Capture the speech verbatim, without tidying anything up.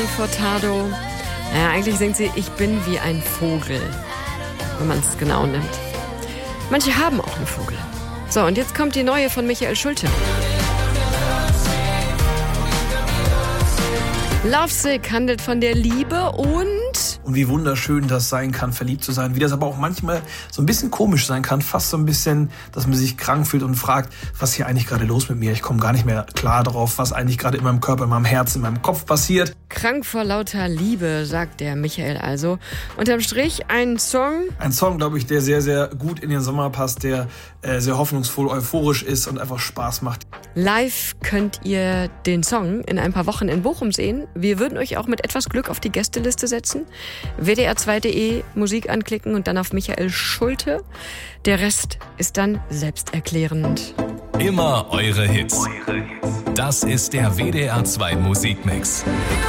Furtado. Naja, eigentlich singt sie, ich bin wie ein Vogel, wenn man es genau nimmt. Manche haben auch einen Vogel. So, und jetzt kommt die neue von Michael Schulte. Lovesick handelt von der Liebe und... Und wie wunderschön das sein kann, verliebt zu sein. Wie das aber auch manchmal so ein bisschen komisch sein kann. Fast so ein bisschen, dass man sich krank fühlt und fragt, was ist hier eigentlich gerade los mit mir? Ich komme gar nicht mehr klar darauf, was eigentlich gerade in meinem Körper, in meinem Herz, in meinem Kopf passiert. Krank vor lauter Liebe, sagt der Michael also. Unterm Strich ein Song... Ein Song, glaube ich, der sehr, sehr gut in den Sommer passt, der äh, sehr hoffnungsvoll, euphorisch ist und einfach Spaß macht. Live könnt ihr den Song in ein paar Wochen in Bochum sehen. Wir würden euch auch mit etwas Glück auf die Gästeliste setzen. w d r zwei punkt d e Musik anklicken und dann auf Michael Schulte. Der Rest ist dann selbsterklärend. Immer eure Hits. Das ist der W D R zwei Musikmix.